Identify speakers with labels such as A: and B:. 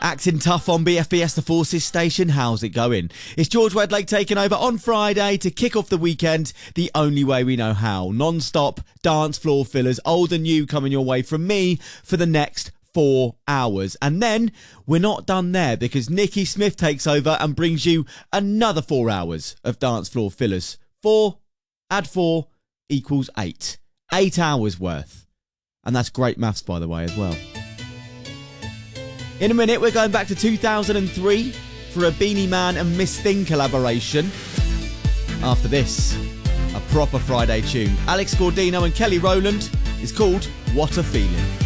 A: Acting tough on BFBS The Forces station, how's it going? It's George Wedlake taking over on Friday to kick off the weekend the only way we know how. Non-stop dance floor fillers, old and new, coming your way from me for the next 4 hours. And then we're not done there, because Nikki Smith takes over and brings you another 4 hours of dance floor fillers. 4 add 4 equals 8. 8 hours worth. And that's great maths, by the way, as well. In a minute, we're going back to 2003 for a Beanie Man and Miss Thing collaboration. After this, a proper Friday tune. Alex Gaudino and Kelly Rowland is called What a Feeling.